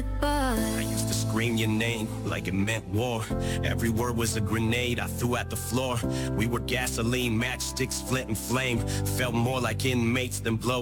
I used to scream your name like it meant war. Every word was a grenade I threw at the floor. We were gasoline, matchsticks, flint and flame. Felt more like inmates than blow